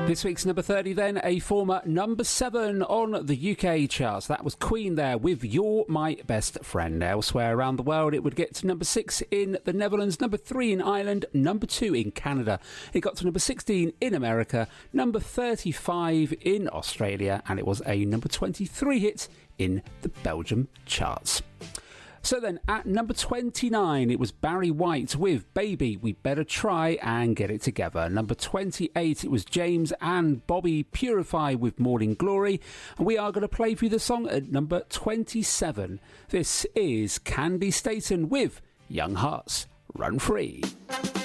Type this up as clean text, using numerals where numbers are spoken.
This week's number 30 then, a former number 7 on the UK charts. That was Queen there with You're My Best Friend. Elsewhere around the world, it would get to number 6 in the Netherlands, number 3 in Ireland, number 2 in Canada. It got to number 16 in America, number 35 in Australia, and it was a number 23 hit in the Belgium charts. So then, at number 29, it was Barry White with Baby, We Better Try and Get It Together. Number 28, it was James and Bobby Purify with Morning Glory. And we are going to play for you the song at number 27. This is Candy Staton with Young Hearts Run Free.